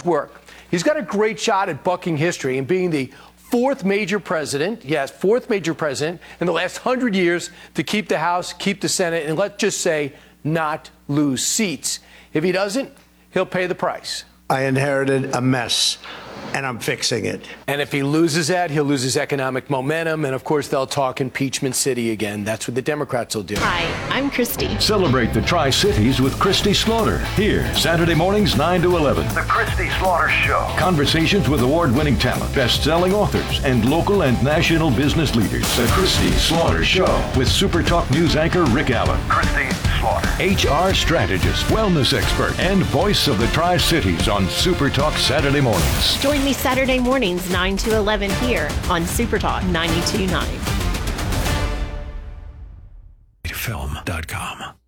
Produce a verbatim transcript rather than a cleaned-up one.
his work. He's got a great shot at bucking history and being the fourth major president, yes, fourth major president in the last hundred years to keep the House, keep the Senate, and let's just say not lose seats. If he doesn't, he'll pay the price. I inherited a mess, and I'm fixing it. And if he loses that, he'll lose his economic momentum. And of course, they'll talk impeachment city again. That's what the Democrats will do. Hi, I'm Christy. Celebrate the Tri-Cities with Christy Slaughter. Here, Saturday mornings, nine to eleven. The Christy Slaughter Show. Conversations with award-winning talent, best-selling authors, and local and national business leaders. The Christy Slaughter Show with Super Talk News anchor Rick Allen. Christy Slaughter. H R strategist, wellness expert, and voice of the Tri-Cities on Super Talk Saturday mornings. Join me Saturday mornings, nine to eleven here on Super Talk ninety-two point nine. film dot com